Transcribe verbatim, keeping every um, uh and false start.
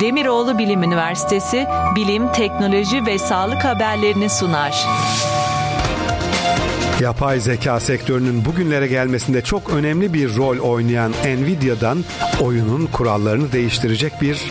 Demiroğlu Bilim Üniversitesi bilim, teknoloji ve sağlık haberlerini sunar. Yapay zeka sektörünün bugünlere gelmesinde çok önemli bir rol oynayan Nvidia'dan oyunun kurallarını değiştirecek bir